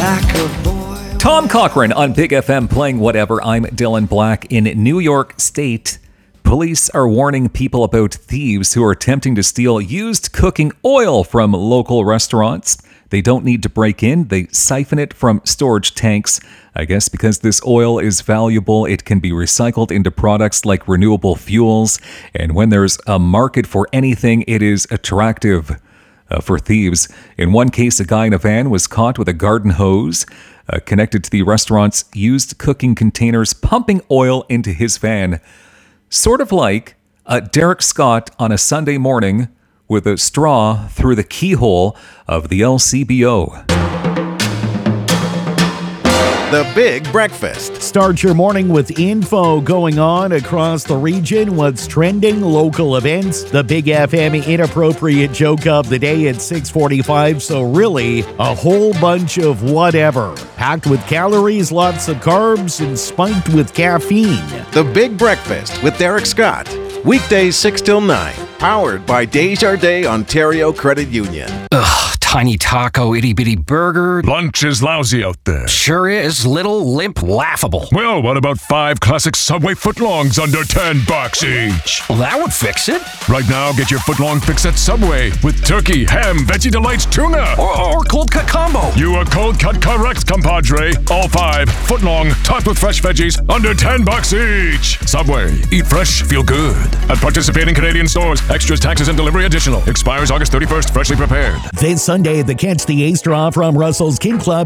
like a boy. Tom Cochran on Big FM playing Whatever. I'm Dylan Black. In New York State, police are warning people about thieves who are attempting to steal used cooking oil from local restaurants. They don't need to break in. They siphon it from storage tanks. I guess because this oil is valuable, it can be recycled into products like renewable fuels. And when there's a market for anything, it is attractive for thieves. In one case, a guy in a van was caught with a garden hose connected to the restaurant's used cooking containers, pumping oil into his van. Sort of like Derek Scott on a Sunday morning with a straw through the keyhole of the LCBO. The Big Breakfast. Start your morning with info going on across the region, what's trending, local events, the Big FM inappropriate joke of the day at 6:45. So really, a whole bunch of whatever. Packed with calories, lots of carbs, and spiked with caffeine. The Big Breakfast with Derek Scott. Weekdays 6 till 9. Powered by Desjardins Ontario Credit Union. Ugh, tiny taco, itty-bitty burger. Lunch is lousy out there. Sure is. Little, limp, laughable. Well, what about 5 classic Subway footlongs under $10 each? Well, that would fix it. Right now, get your footlong fix at Subway with turkey, ham, Veggie Delights, tuna. Or cold cut combo. You are cold cut correct, compadre. All 5 footlong, topped with fresh veggies, under $10 each. Subway. Eat fresh, feel good. At participating Canadian stores. Extras, taxes, and delivery additional. Expires August 31st. Freshly prepared. This Sunday, the Catch the Ace draw from Russell's Kid Club